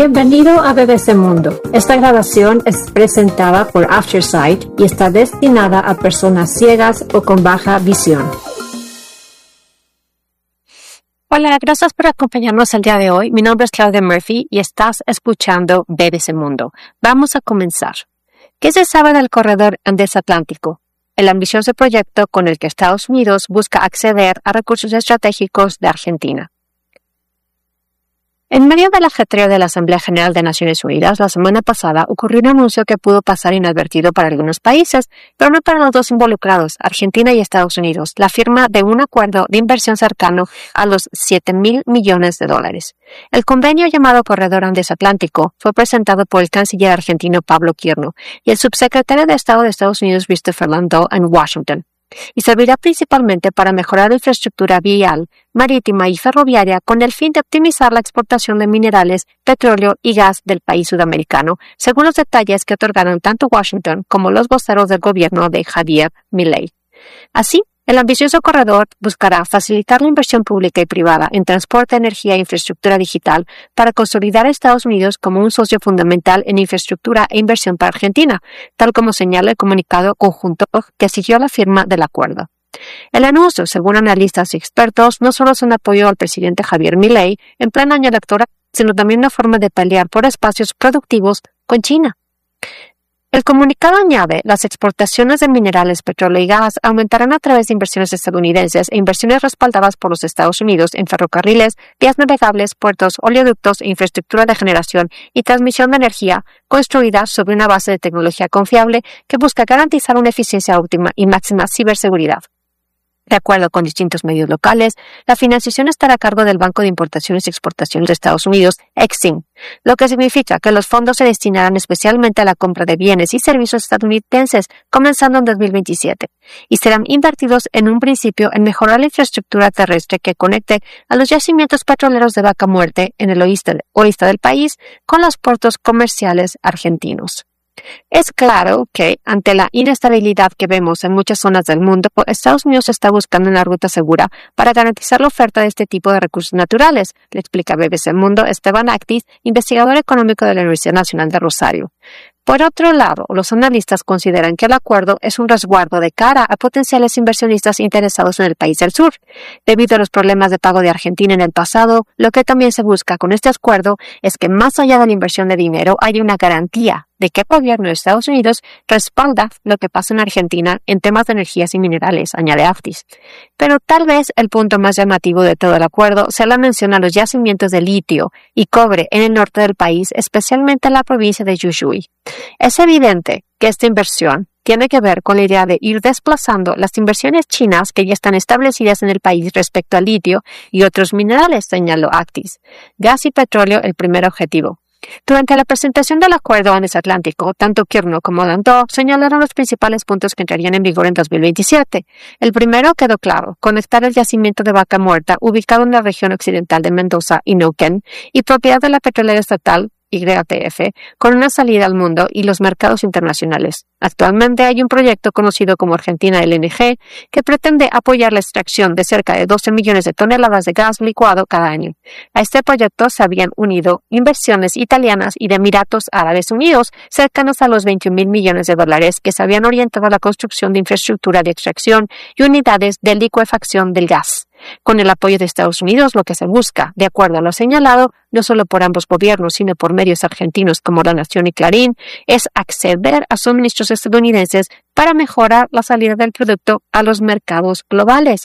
Bienvenido a BBC Mundo. Esta grabación es presentada por Aftersight y está destinada a personas ciegas o con baja visión. Hola, gracias por acompañarnos el día de hoy. Mi nombre es Claudia Murphy y estás escuchando BBC Mundo. Vamos a comenzar. ¿Qué se sabe del corredor Andes Atlántico? El ambicioso proyecto con el que Estados Unidos busca acceder a recursos estratégicos de Argentina. En medio del ajetreo de la Asamblea General de Naciones Unidas, la semana pasada ocurrió un anuncio que pudo pasar inadvertido para algunos países, pero no para los dos involucrados, Argentina y Estados Unidos, la firma de un acuerdo de inversión cercano a los $7,000 millones. El convenio llamado Corredor Andes Atlántico fue presentado por el canciller argentino Pablo Quirno y el subsecretario de Estado de Estados Unidos Christopher Landau en Washington, y servirá principalmente para mejorar la infraestructura vial, marítima y ferroviaria con el fin de optimizar la exportación de minerales, petróleo y gas del país sudamericano, según los detalles que otorgaron tanto Washington como los voceros del gobierno de Javier Milei. Así, el ambicioso corredor buscará facilitar la inversión pública y privada en transporte, energía e infraestructura digital para consolidar a Estados Unidos como un socio fundamental en infraestructura e inversión para Argentina, tal como señala el comunicado conjunto que siguió la firma del acuerdo. El anuncio, según analistas y expertos, no solo es un apoyo al presidente Javier Milei en pleno año electoral, sino también una forma de pelear por espacios productivos con China. El comunicado añade, las exportaciones de minerales, petróleo y gas aumentarán a través de inversiones estadounidenses e inversiones respaldadas por los Estados Unidos en ferrocarriles, vías navegables, puertos, oleoductos e infraestructura de generación y transmisión de energía construida sobre una base de tecnología confiable que busca garantizar una eficiencia óptima y máxima ciberseguridad. De acuerdo con distintos medios locales, la financiación estará a cargo del Banco de Importaciones y Exportaciones de Estados Unidos, EXIM, lo que significa que los fondos se destinarán especialmente a la compra de bienes y servicios estadounidenses, comenzando en 2027, y serán invertidos en un principio en mejorar la infraestructura terrestre que conecte a los yacimientos petroleros de Vaca Muerta en el oeste del país con los puertos comerciales argentinos. Es claro que, ante la inestabilidad que vemos en muchas zonas del mundo, Estados Unidos está buscando una ruta segura para garantizar la oferta de este tipo de recursos naturales, le explica BBC Mundo Esteban Actis, investigador económico de la Universidad Nacional de Rosario. Por otro lado, los analistas consideran que el acuerdo es un resguardo de cara a potenciales inversionistas interesados en el país del sur. Debido a los problemas de pago de Argentina en el pasado, lo que también se busca con este acuerdo es que más allá de la inversión de dinero haya una garantía de que el gobierno de Estados Unidos respalda lo que pasa en Argentina en temas de energías y minerales, añade Actis. Pero tal vez el punto más llamativo de todo el acuerdo sea la mención a los yacimientos de litio y cobre en el norte del país, especialmente en la provincia de Jujuy. Es evidente que esta inversión tiene que ver con la idea de ir desplazando las inversiones chinas que ya están establecidas en el país respecto al litio y otros minerales, señaló Actis. Gas y petróleo el primer objetivo. Durante la presentación del acuerdo Andes Atlántico, tanto Quirno como Landau señalaron los principales puntos que entrarían en vigor en 2027. El primero quedó claro, conectar el yacimiento de Vaca Muerta, ubicado en la región occidental de Mendoza y Neuquén, y propiedad de la petrolera estatal YPF, con una salida al mundo y los mercados internacionales. Actualmente hay un proyecto conocido como Argentina LNG que pretende apoyar la extracción de cerca de 12 millones de toneladas de gas licuado cada año. A este proyecto se habían unido inversiones italianas y de Emiratos Árabes Unidos, cercanos a los $21,000 millones que se habían orientado a la construcción de infraestructura de extracción y unidades de licuefacción del gas. Con el apoyo de Estados Unidos, lo que se busca, de acuerdo a lo señalado, no solo por ambos gobiernos, sino por medios argentinos como La Nación y Clarín, es acceder a suministros estadounidenses para mejorar la salida del producto a los mercados globales.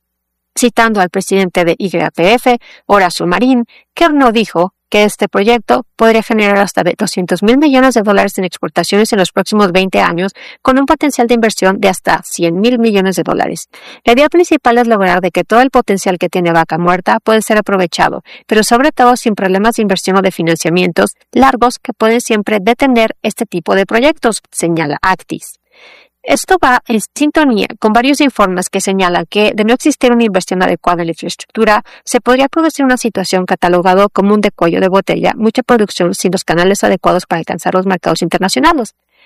Citando al presidente de YPF, Horacio Marín, Quirno dijo que este proyecto podría generar hasta $200,000 millones en exportaciones en los próximos 20 años, con un potencial de inversión de hasta $100,000 millones. La idea principal es lograr de que todo el potencial que tiene Vaca Muerta puede ser aprovechado, pero sobre todo sin problemas de inversión o de financiamientos largos que pueden siempre detener este tipo de proyectos, señala Actis. Esto va en sintonía con varios informes que señalan que, de no existir una inversión adecuada en la infraestructura, se podría producir una situación catalogada como un de cuello de botella, mucha producción sin los canales adecuados para alcanzar los mercados internacionales.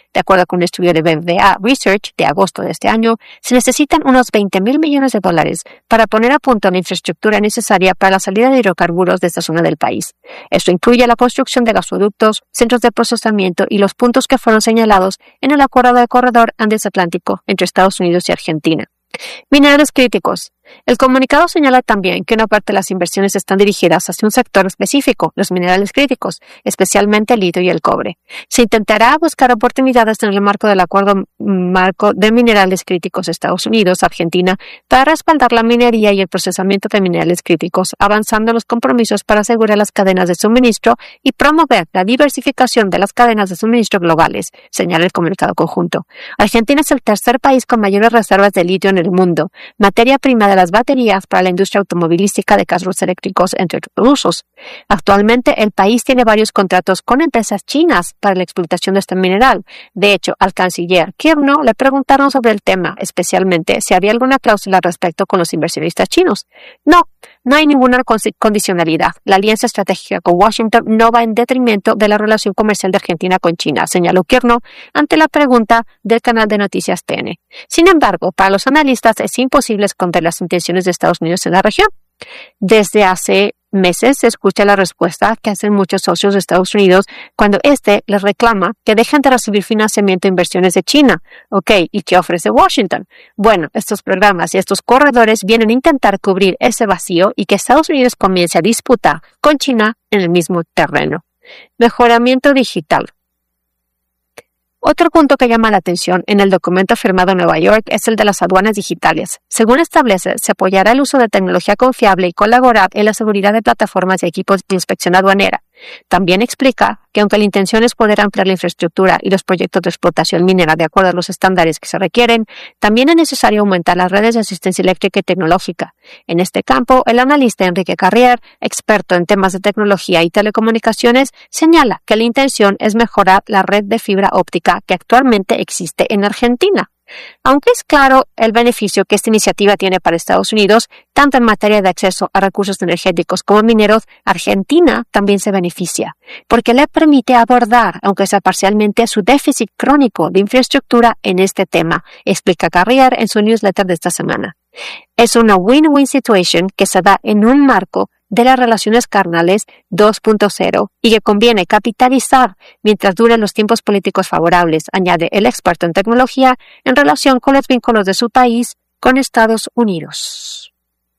De acuerdo con un estudio de BBVA Research de agosto de este año, se necesitan unos $20,000 millones para poner a punto la infraestructura necesaria para la salida de hidrocarburos de esta zona del país. Esto incluye la construcción de gasoductos, centros de procesamiento y los puntos que fueron señalados en el acuerdo de corredor Andes-Atlántico entre Estados Unidos y Argentina. Minerales críticos. El comunicado señala también que una parte de las inversiones están dirigidas hacia un sector específico, los minerales críticos, especialmente el litio y el cobre. Se intentará buscar oportunidades en el marco del Acuerdo Marco de Minerales Críticos Estados Unidos-Argentina para respaldar la minería y el procesamiento de minerales críticos, avanzando en los compromisos para asegurar las cadenas de suministro y promover la diversificación de las cadenas de suministro globales, señala el comunicado conjunto. Argentina es el tercer país con mayores reservas de litio en el mundo, materia prima de las baterías para la industria automovilística de carros eléctricos, entre otros usos. Actualmente, el país tiene varios contratos con empresas chinas para la explotación de este mineral. De hecho, al canciller Kirno le preguntaron sobre el tema, especialmente si había alguna cláusula al respecto con los inversionistas chinos. No hay ninguna condicionalidad. La alianza estratégica con Washington no va en detrimento de la relación comercial de Argentina con China, señaló Kirno ante la pregunta del canal de noticias TN. Sin embargo, para los analistas es imposible esconder las intenciones de Estados Unidos en la región. Desde hace meses se escucha la respuesta que hacen muchos socios de Estados Unidos cuando les reclama que dejen de recibir financiamiento e inversiones de China. ¿Y qué ofrece Washington? Bueno, estos programas y estos corredores vienen a intentar cubrir ese vacío y que Estados Unidos comience a disputar con China en el mismo terreno. Mejoramiento digital. Otro punto que llama la atención en el documento firmado en Nueva York es el de las aduanas digitales. Según establece, se apoyará el uso de tecnología confiable y colaborar en la seguridad de plataformas y equipos de inspección aduanera. También explica que aunque la intención es poder ampliar la infraestructura y los proyectos de explotación minera de acuerdo a los estándares que se requieren, también es necesario aumentar las redes de asistencia eléctrica y tecnológica. En este campo, el analista Enrique Carrier, experto en temas de tecnología y telecomunicaciones, señala que la intención es mejorar la red de fibra óptica que actualmente existe en Argentina. Aunque es claro el beneficio que esta iniciativa tiene para Estados Unidos, tanto en materia de acceso a recursos energéticos como mineros, Argentina también se beneficia, porque le permite abordar, aunque sea parcialmente, su déficit crónico de infraestructura en este tema, explica Carrier en su newsletter de esta semana. Es una win-win situation que se da en un marco de las relaciones carnales 2.0 y que conviene capitalizar mientras duren los tiempos políticos favorables, añade el experto en tecnología en relación con los vínculos de su país con Estados Unidos.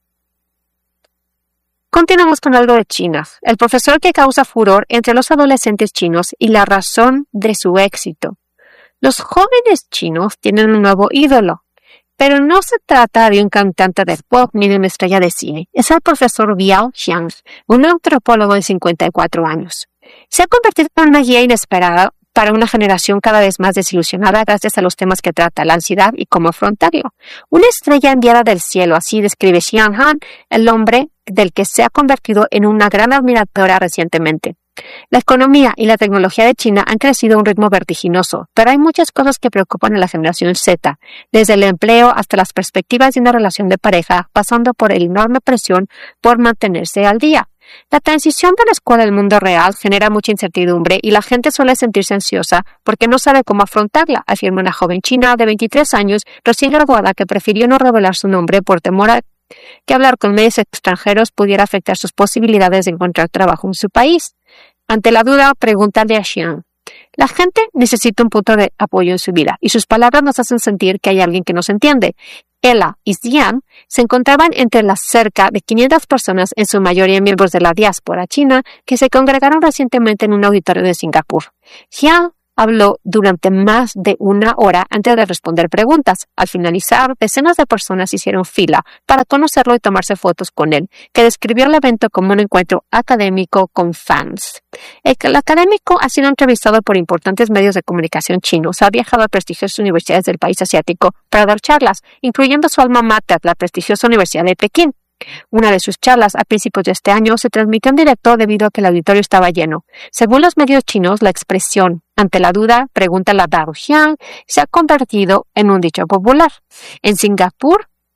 Continuamos con algo de China. El profesor que causa furor entre los adolescentes chinos y la razón de su éxito. Los jóvenes chinos tienen un nuevo ídolo. Pero no se trata de un cantante de pop ni de una estrella de cine. Es el profesor Biao Xiang, un antropólogo de 54 años. Se ha convertido en una guía inesperada para una generación cada vez más desilusionada gracias a los temas que trata, la ansiedad y cómo afrontarlo. Una estrella enviada del cielo, así describe Xiang Han, el hombre del que se ha convertido en una gran admiradora recientemente. La economía y la tecnología de China han crecido a un ritmo vertiginoso, pero hay muchas cosas que preocupan a la generación Z, desde el empleo hasta las perspectivas de una relación de pareja, pasando por la enorme presión por mantenerse al día. La transición de la escuela al mundo real genera mucha incertidumbre y la gente suele sentirse ansiosa porque no sabe cómo afrontarla, afirma una joven china de 23 años recién graduada que prefirió no revelar su nombre por temor a que hablar con medios extranjeros pudiera afectar sus posibilidades de encontrar trabajo en su país. Ante la duda, pregúntale a Xiang. La gente necesita un punto de apoyo en su vida y sus palabras nos hacen sentir que hay alguien que nos entiende. Ella y Xiang se encontraban entre las cerca de 500 personas, en su mayoría miembros de la diáspora china, que se congregaron recientemente en un auditorio de Singapur. Xiang habló durante más de una hora antes de responder preguntas. Al finalizar, decenas de personas hicieron fila para conocerlo y tomarse fotos con él, que describió el evento como un encuentro académico con fans. El académico ha sido entrevistado por importantes medios de comunicación chinos, ha viajado a prestigiosas universidades del país asiático para dar charlas, incluyendo su alma mater, la prestigiosa Universidad de Pekín. Una de sus charlas a principios de este año se transmitió en directo debido a que el auditorio estaba lleno. Según los medios chinos, la expresión "ante la duda, pregúntale a Biao Xiang" se ha convertido en un dicho popular. En Singapur,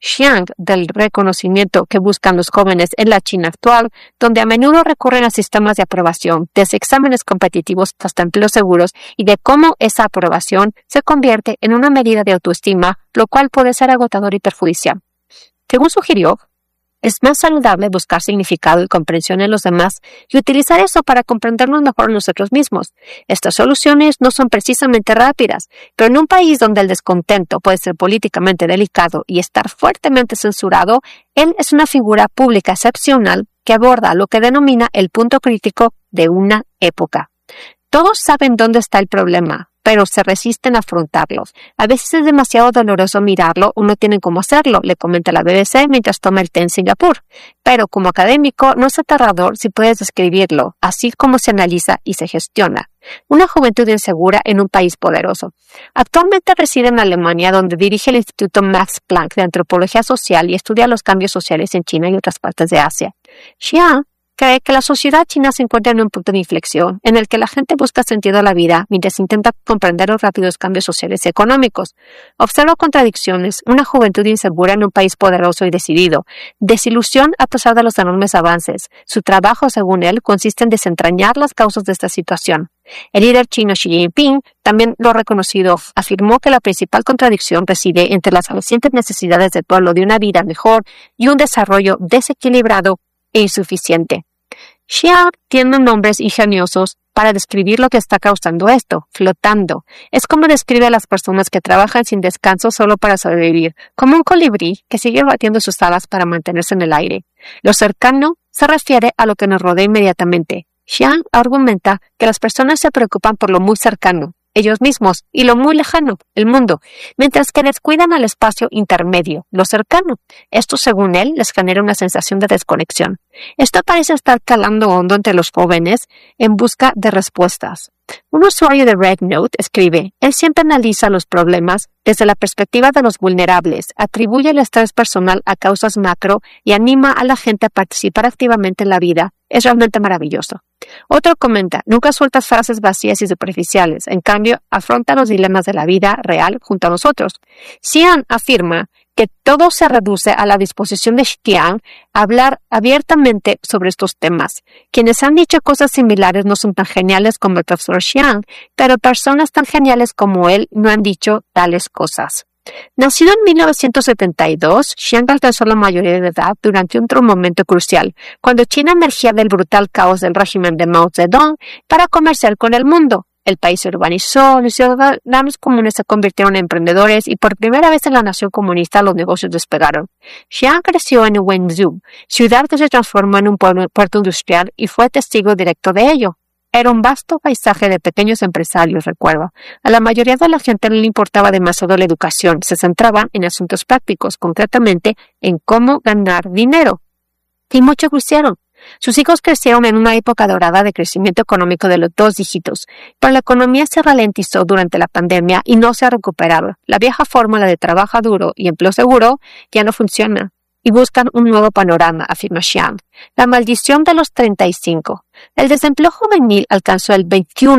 Xiang del reconocimiento que buscan los jóvenes en la China actual, donde a menudo recurren a sistemas de aprobación, desde exámenes competitivos hasta empleos seguros, y de cómo esa aprobación se convierte en una medida de autoestima, lo cual puede ser agotador y perjudicial. Según sugirió, es más saludable buscar significado y comprensión en los demás y utilizar eso para comprendernos mejor a nosotros mismos. Estas soluciones no son precisamente rápidas, pero en un país donde el descontento puede ser políticamente delicado y estar fuertemente censurado, él es una figura pública excepcional que aborda lo que denomina el punto crítico de una época. Todos saben dónde está el problema, pero se resisten a afrontarlos. A veces es demasiado doloroso mirarlo o no tienen cómo hacerlo, le comenta la BBC mientras toma el té en Singapur. Pero como académico no es aterrador si puedes describirlo, así como se analiza y se gestiona. Una juventud insegura en un país poderoso. Actualmente reside en Alemania, donde dirige el Instituto Max Planck de Antropología Social y estudia los cambios sociales en China y otras partes de Asia. Xiang cree que la sociedad china se encuentra en un punto de inflexión en el que la gente busca sentido a la vida mientras intenta comprender los rápidos cambios sociales y económicos. Observa contradicciones, una juventud insegura en un país poderoso y decidido, desilusión a pesar de los enormes avances. Su trabajo, según él, consiste en desentrañar las causas de esta situación. El líder chino Xi Jinping, también lo reconocido, afirmó que la principal contradicción reside entre las crecientes necesidades del pueblo de una vida mejor y un desarrollo desequilibrado e insuficiente. Xiang tiene nombres ingeniosos para describir lo que está causando esto, flotando. Es como describe a las personas que trabajan sin descanso solo para sobrevivir, como un colibrí que sigue batiendo sus alas para mantenerse en el aire. Lo cercano se refiere a lo que nos rodea inmediatamente. Xiang argumenta que las personas se preocupan por lo muy cercano, ellos mismos, y lo muy lejano, el mundo, mientras que descuidan al espacio intermedio, lo cercano. Esto, según él, les genera una sensación de desconexión. Esto parece estar calando hondo entre los jóvenes en busca de respuestas. Un usuario de RegNote escribe, él siempre analiza los problemas desde la perspectiva de los vulnerables, atribuye el estrés personal a causas macro y anima a la gente a participar activamente en la vida. Es realmente maravilloso. Otro comenta, nunca sueltas frases vacías y superficiales, en cambio, afronta los dilemas de la vida real junto a nosotros. Xiang afirma que todo se reduce a la disposición de Xiang a hablar abiertamente sobre estos temas. Quienes han dicho cosas similares no son tan geniales como el profesor Xiang, pero personas tan geniales como él no han dicho tales cosas. Nacido en 1972, Xiang alcanzó la mayoría de edad durante otro momento crucial, cuando China emergía del brutal caos del régimen de Mao Zedong para comerciar con el mundo. El país se urbanizó, los ciudadanos comunes se convirtieron en emprendedores y por primera vez en la nación comunista los negocios despegaron. Xiang creció en Wenzhou, ciudad que se transformó en un puerto industrial y fue testigo directo de ello. Era un vasto paisaje de pequeños empresarios, recuerdo. A la mayoría de la gente no le importaba demasiado la educación, se centraban en asuntos prácticos, concretamente en cómo ganar dinero. Y muchos lo hicieron. Sus hijos crecieron en una época dorada de crecimiento económico de los 2 dígitos, pero la economía se ralentizó durante la pandemia y no se ha recuperado. La vieja fórmula de trabajo duro y empleo seguro ya no funciona. Y buscan un nuevo panorama, afirma Xiang. La maldición de los 35. El desempleo juvenil alcanzó el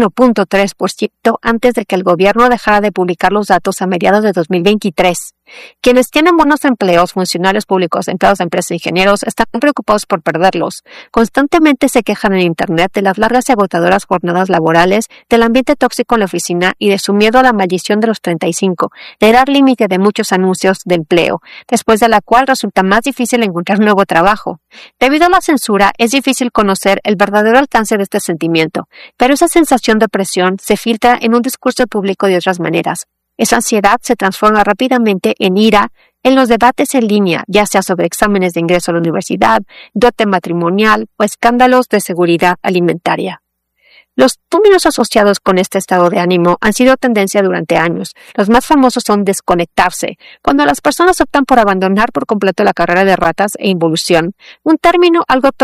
21.3% antes de que el gobierno dejara de publicar los datos a mediados de 2023. Quienes tienen buenos empleos, funcionarios públicos, empleados de empresas e ingenieros, están preocupados por perderlos. Constantemente se quejan en Internet de las largas y agotadoras jornadas laborales, del ambiente tóxico en la oficina y de su miedo a la maldición de los 35, de dar límite de muchos anuncios de empleo, después de la cual resulta más difícil encontrar nuevo trabajo. Debido a la censura, es difícil conocer el verdadero alcance de este sentimiento, pero esa sensación de presión se filtra en un discurso público de otras maneras. Esa ansiedad se transforma rápidamente en ira en los debates en línea, ya sea sobre exámenes de ingreso a la universidad, dote matrimonial o escándalos de seguridad alimentaria. Los términos asociados con este estado de ánimo han sido tendencia durante años. Los más famosos son desconectarse, cuando las personas optan por abandonar por completo la carrera de ratas e involución, un término algo torpe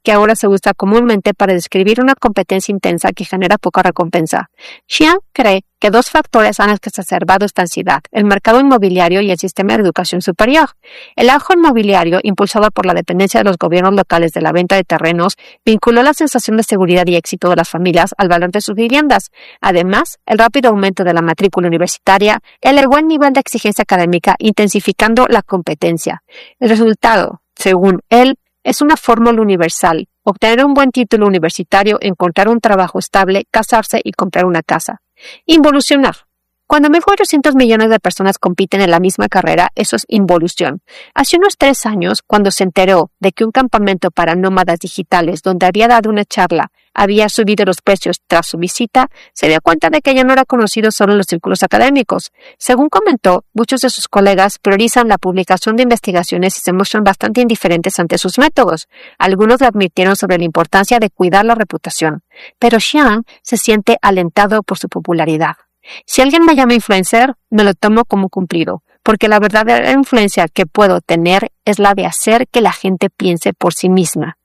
que ahora se usa comúnmente para describir una competencia intensa que genera poca recompensa. Xian cree que 2 factores han exacerbado esta ansiedad: el mercado inmobiliario y el sistema de educación superior. El auge inmobiliario, impulsado por la dependencia de los gobiernos locales de la venta de terrenos, vinculó la sensación de seguridad y éxito de las familias al valor de sus viviendas. Además, el rápido aumento de la matrícula universitaria elevó el nivel de exigencia académica, intensificando la competencia. El resultado, según él, es una fórmula universal: obtener un buen título universitario, encontrar un trabajo estable, casarse y comprar una casa. Involucionar. Cuando 1.400 millones de personas compiten en la misma carrera, eso es involución. Hace unos 3 años, cuando se enteró de que un campamento para nómadas digitales donde había dado una charla había subido los precios tras su visita, se dio cuenta de que ya no era conocido solo en los círculos académicos. Según comentó, muchos de sus colegas priorizan la publicación de investigaciones y se muestran bastante indiferentes ante sus métodos. Algunos le advirtieron sobre la importancia de cuidar la reputación, pero Xian se siente alentado por su popularidad. Si alguien me llama influencer, me lo tomo como cumplido, porque la verdadera influencia que puedo tener es la de hacer que la gente piense por sí misma.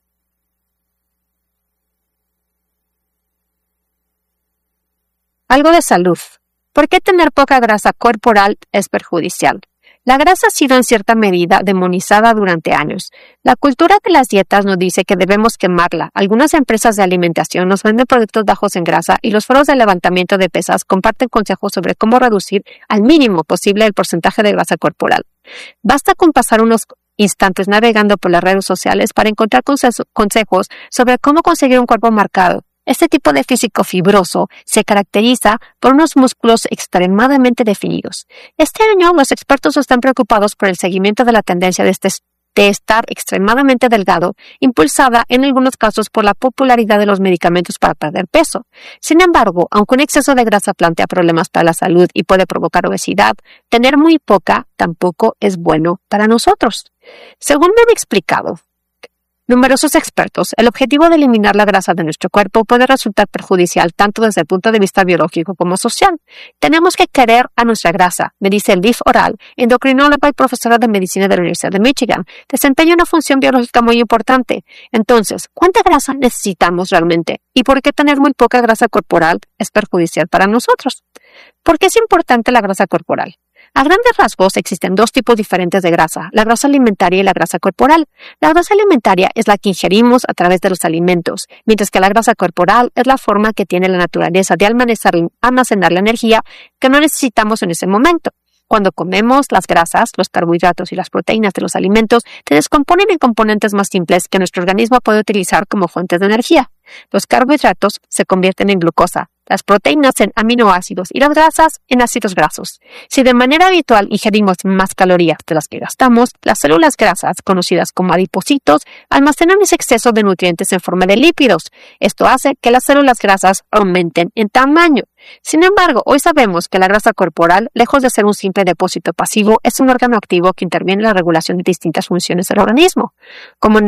Algo de salud. ¿Por qué tener poca grasa corporal es perjudicial? La grasa ha sido en cierta medida demonizada durante años. La cultura de las dietas nos dice que debemos quemarla. Algunas empresas de alimentación nos venden productos bajos en grasa y los foros de levantamiento de pesas comparten consejos sobre cómo reducir al mínimo posible el porcentaje de grasa corporal. Basta con pasar unos instantes navegando por las redes sociales para encontrar consejos sobre cómo conseguir un cuerpo marcado. Este tipo de físico fibroso se caracteriza por unos músculos extremadamente definidos. Este año, los expertos están preocupados por el seguimiento de la tendencia de estar extremadamente delgado, impulsada en algunos casos por la popularidad de los medicamentos para perder peso. Sin embargo, aunque un exceso de grasa plantea problemas para la salud y puede provocar obesidad, tener muy poca tampoco es bueno para nosotros. Según me han explicado numerosos expertos, el objetivo de eliminar la grasa de nuestro cuerpo puede resultar perjudicial tanto desde el punto de vista biológico como social. Tenemos que querer a nuestra grasa, me dice Liv Oral, endocrinóloga y profesora de medicina de la Universidad de Michigan. Desempeña una función biológica muy importante. Entonces, ¿cuánta grasa necesitamos realmente? ¿Y por qué tener muy poca grasa corporal es perjudicial para nosotros? ¿Por qué es importante la grasa corporal? A grandes rasgos existen 2 tipos diferentes de grasa, la grasa alimentaria y la grasa corporal. La grasa alimentaria es la que ingerimos a través de los alimentos, mientras que la grasa corporal es la forma que tiene la naturaleza de almacenar la energía que no necesitamos en ese momento. Cuando comemos, las grasas, los carbohidratos y las proteínas de los alimentos se descomponen en componentes más simples que nuestro organismo puede utilizar como fuentes de energía. Los carbohidratos se convierten en glucosa, las proteínas en aminoácidos y las grasas en ácidos grasos. Si de manera habitual ingerimos más calorías de las que gastamos, las células grasas, conocidas como adipocitos, almacenan ese exceso de nutrientes en forma de lípidos. Esto hace que las células grasas aumenten en tamaño. Sin embargo, hoy sabemos que la grasa corporal, lejos de ser un simple depósito pasivo, es un órgano activo que interviene en la regulación de distintas funciones del organismo. Como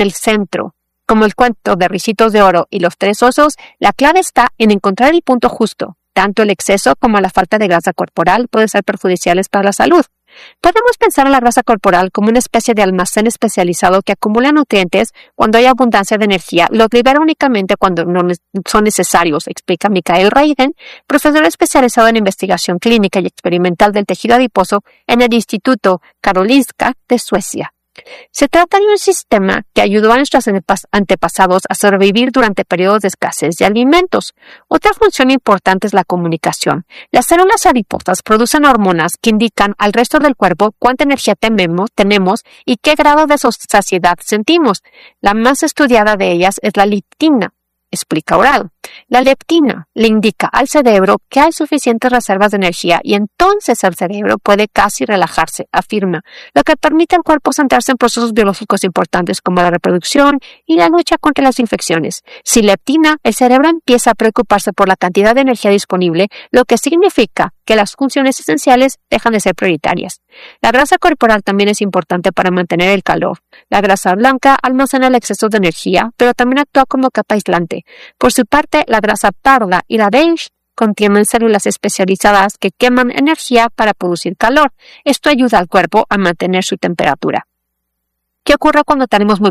el cuento de Ricitos de Oro y los 3 osos, la clave está en encontrar el punto justo. Tanto el exceso como la falta de grasa corporal pueden ser perjudiciales para la salud. Podemos pensar en la grasa corporal como una especie de almacén especializado que acumula nutrientes cuando hay abundancia de energía, los libera únicamente cuando no son necesarios, explica Mikael Reiden, profesor especializado en investigación clínica y experimental del tejido adiposo en el Instituto Karolinska de Suecia. Se trata de un sistema que ayudó a nuestros antepasados a sobrevivir durante periodos de escasez de alimentos. Otra función importante es la comunicación. Las células adiposas producen hormonas que indican al resto del cuerpo cuánta energía tenemos y qué grado de saciedad sentimos. La más estudiada de ellas es la leptina, explica Oral. La leptina le indica al cerebro que hay suficientes reservas de energía y entonces el cerebro puede casi relajarse, afirma, lo que permite al cuerpo centrarse en procesos biológicos importantes como la reproducción y la lucha contra las infecciones. Sin leptina, el cerebro empieza a preocuparse por la cantidad de energía disponible, lo que significa que las funciones esenciales dejan de ser prioritarias. La grasa corporal también es importante para mantener el calor. La grasa blanca almacena el exceso de energía, pero también actúa como capa aislante. Por su parte, la grasa parda y la beige contienen células especializadas que queman energía para producir calor. Esto ayuda al cuerpo a mantener su temperatura. ¿Qué ocurre cuando tenemos muy poca?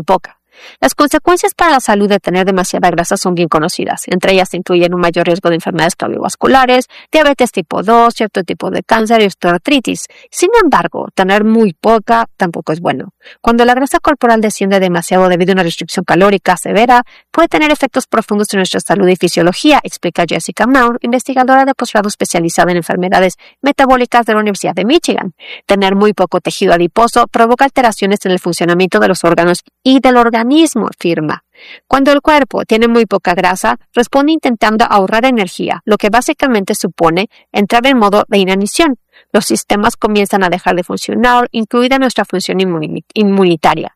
Las consecuencias para la salud de tener demasiada grasa son bien conocidas. Entre ellas incluyen un mayor riesgo de enfermedades cardiovasculares, diabetes tipo 2, cierto tipo de cáncer y osteoartritis. Sin embargo, tener muy poca tampoco es bueno. Cuando la grasa corporal desciende demasiado debido a una restricción calórica severa, puede tener efectos profundos en nuestra salud y fisiología, explica Jessica Maur, investigadora de posgrado especializada en enfermedades metabólicas de la Universidad de Michigan. Tener muy poco tejido adiposo provoca alteraciones en el funcionamiento de los órganos y del organismo, afirma. Cuando el cuerpo tiene muy poca grasa, responde intentando ahorrar energía, lo que básicamente supone entrar en modo de inanición. Los sistemas comienzan a dejar de funcionar, incluida nuestra función inmunitaria.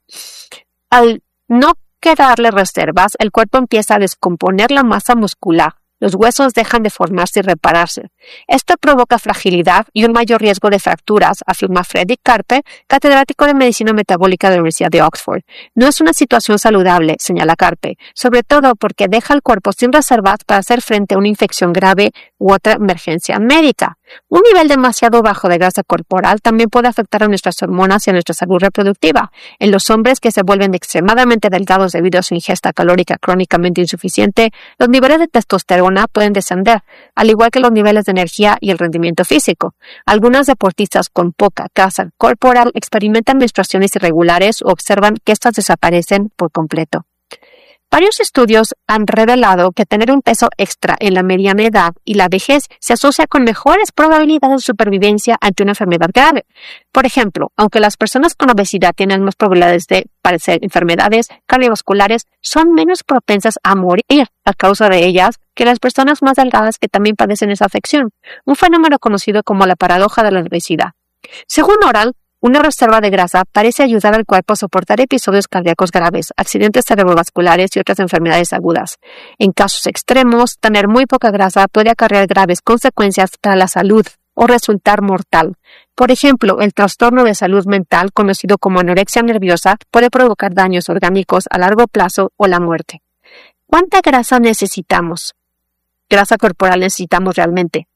Al no quedarle reservas, el cuerpo empieza a descomponer la masa muscular. Los huesos dejan de formarse y repararse. Esto provoca fragilidad y un mayor riesgo de fracturas, afirma Fredrik Karpe, catedrático de Medicina Metabólica de la Universidad de Oxford. No es una situación saludable, señala Karpe, sobre todo porque deja al cuerpo sin reservas para hacer frente a una infección grave u otra emergencia médica. Un nivel demasiado bajo de grasa corporal también puede afectar a nuestras hormonas y a nuestra salud reproductiva. En los hombres que se vuelven extremadamente delgados debido a su ingesta calórica crónicamente insuficiente, los niveles de testosterona pueden descender, al igual que los niveles de energía y el rendimiento físico. Algunos deportistas con poca grasa corporal experimentan menstruaciones irregulares o observan que estas desaparecen por completo. Varios estudios han revelado que tener un peso extra en la mediana edad y la vejez se asocia con mejores probabilidades de supervivencia ante una enfermedad grave. Por ejemplo, aunque las personas con obesidad tienen más probabilidades de padecer enfermedades cardiovasculares, son menos propensas a morir a causa de ellas que las personas más delgadas que también padecen esa afección, un fenómeno conocido como la paradoja de la obesidad. Según Oral, una reserva de grasa parece ayudar al cuerpo a soportar episodios cardíacos graves, accidentes cerebrovasculares y otras enfermedades agudas. En casos extremos, tener muy poca grasa puede acarrear graves consecuencias para la salud o resultar mortal. Por ejemplo, el trastorno de salud mental, conocido como anorexia nerviosa, puede provocar daños orgánicos a largo plazo o la muerte. ¿Cuánta grasa necesitamos? ¿Grasa corporal necesitamos realmente?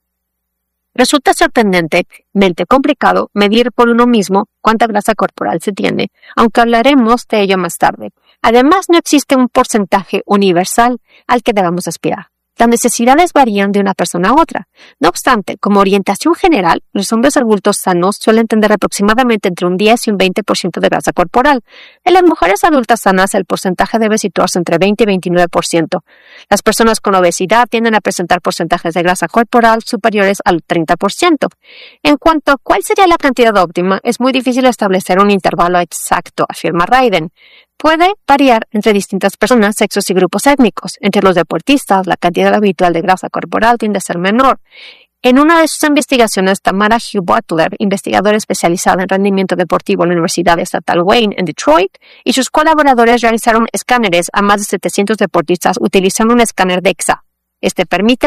Resulta sorprendentemente complicado medir por uno mismo cuánta grasa corporal se tiene, aunque hablaremos de ello más tarde. Además, no existe un porcentaje universal al que debamos aspirar. Las necesidades varían de una persona a otra. No obstante, como orientación general, los hombres adultos sanos suelen tener aproximadamente entre un 10 y un 20% de grasa corporal. En las mujeres adultas sanas, el porcentaje debe situarse entre 20 y 29%. Las personas con obesidad tienden a presentar porcentajes de grasa corporal superiores al 30%. En cuanto a cuál sería la cantidad óptima, es muy difícil establecer un intervalo exacto, afirma Ryden. Puede variar entre distintas personas, sexos y grupos étnicos. Entre los deportistas, la cantidad habitual de grasa corporal tiende a ser menor. En una de sus investigaciones, Tamara Hugh Butler, investigadora especializada en rendimiento deportivo en la Universidad Estatal Wayne en Detroit, y sus colaboradores realizaron escáneres a más de 700 deportistas utilizando un escáner DEXA. Este permite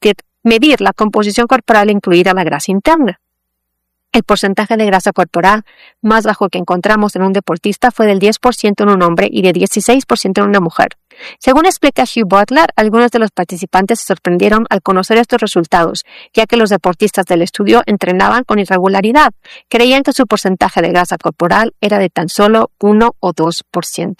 medir la composición corporal incluida la grasa interna. El porcentaje de grasa corporal más bajo que encontramos en un deportista fue del 10% en un hombre y de 16% en una mujer. Según explica Hugh Butler, algunos de los participantes se sorprendieron al conocer estos resultados, ya que los deportistas del estudio entrenaban con irregularidad. Creían que su porcentaje de grasa corporal era de tan solo 1 o 2%.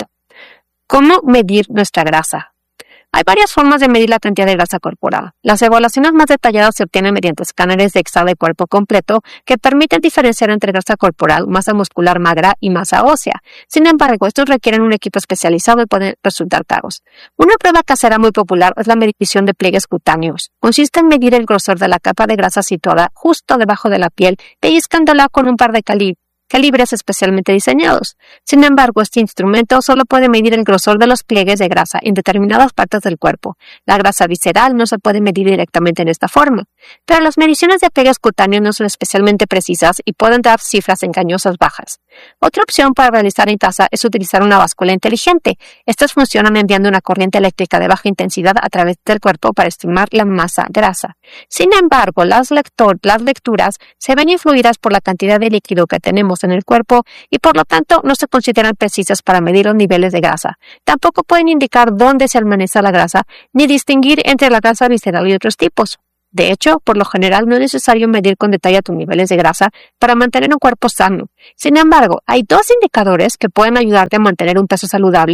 ¿Cómo medir nuestra grasa? Hay varias formas de medir la cantidad de grasa corporal. Las evaluaciones más detalladas se obtienen mediante escáneres DEXA de cuerpo completo que permiten diferenciar entre grasa corporal, masa muscular magra y masa ósea. Sin embargo, estos requieren un equipo especializado y pueden resultar caros. Una prueba casera muy popular es la medición de pliegues cutáneos. Consiste en medir el grosor de la capa de grasa situada justo debajo de la piel, pellizcándola con un par de calibres especialmente diseñados. Sin embargo, este instrumento solo puede medir el grosor de los pliegues de grasa en determinadas partes del cuerpo. La grasa visceral no se puede medir directamente en esta forma, pero las mediciones de pliegues cutáneos no son especialmente precisas y pueden dar cifras engañosas bajas. Otra opción para realizar en casa es utilizar una báscula inteligente. Estas funcionan enviando una corriente eléctrica de baja intensidad a través del cuerpo para estimar la masa grasa. Sin embargo, las lecturas se ven influidas por la cantidad de líquido que tenemos en el cuerpo y por lo tanto no se consideran precisas para medir los niveles de grasa. Tampoco pueden indicar dónde se almacena la grasa ni distinguir entre la grasa visceral y otros tipos. De hecho, por lo general no es necesario medir con detalle tus niveles de grasa para mantener un cuerpo sano. Sin embargo, hay dos indicadores que pueden ayudarte a mantener un peso saludable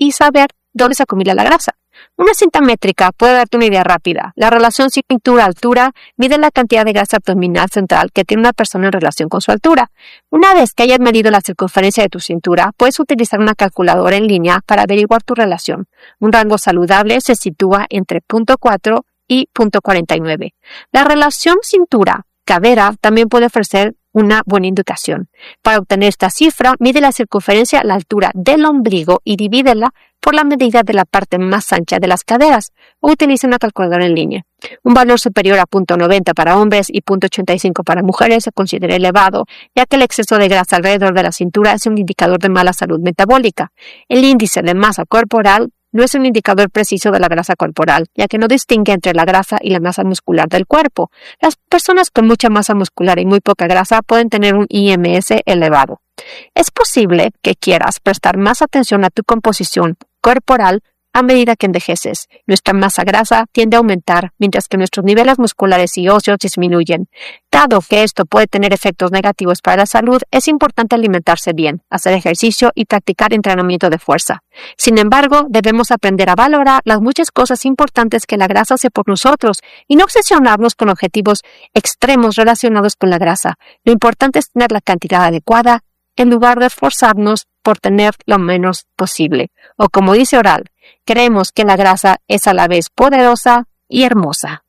y saber dónde se acumula la grasa. Una cinta métrica puede darte una idea rápida. La relación cintura-altura mide la cantidad de grasa abdominal central que tiene una persona en relación con su altura. Una vez que hayas medido la circunferencia de tu cintura, puedes utilizar una calculadora en línea para averiguar tu relación. Un rango saludable se sitúa entre 0.4 y 0.49. La relación cintura-cadera también puede ofrecer una buena indicación. Para obtener esta cifra, mide la circunferencia a la altura del ombligo y divídela por la medida de la parte más ancha de las caderas, o utiliza una calculadora en línea. Un valor superior a 0.90 para hombres y 0.85 para mujeres se considera elevado, ya que el exceso de grasa alrededor de la cintura es un indicador de mala salud metabólica. El índice de masa corporal no es un indicador preciso de la grasa corporal, ya que no distingue entre la grasa y la masa muscular del cuerpo. Las personas con mucha masa muscular y muy poca grasa pueden tener un IMS elevado. Es posible que quieras prestar más atención a tu composición corporal a medida que envejeces. Nuestra masa grasa tiende a aumentar, mientras que nuestros niveles musculares y óseos disminuyen. Dado que esto puede tener efectos negativos para la salud, es importante alimentarse bien, hacer ejercicio y practicar entrenamiento de fuerza. Sin embargo, debemos aprender a valorar las muchas cosas importantes que la grasa hace por nosotros y no obsesionarnos con objetivos extremos relacionados con la grasa. Lo importante es tener la cantidad adecuada en lugar de esforzarnos por tener lo menos posible. O como dice Oral, creemos que la grasa es a la vez poderosa y hermosa.